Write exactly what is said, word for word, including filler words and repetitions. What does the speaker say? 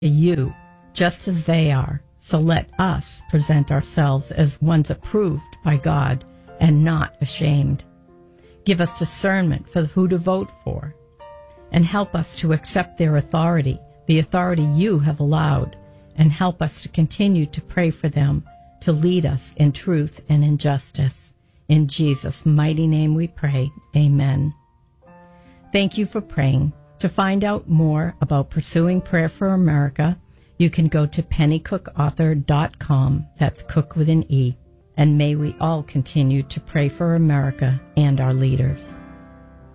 you, just as they are. So let us present ourselves as ones approved by God and not ashamed. Give us discernment for who to vote for, and help us to accept their authority, the authority you have allowed, and help us to continue to pray for them to lead us in truth and in justice. In Jesus' mighty name we pray. Amen. Thank you for praying. To find out more about pursuing prayer for America, you can go to penny cook author dot com. That's cook with an E. And may we all continue to pray for America and our leaders.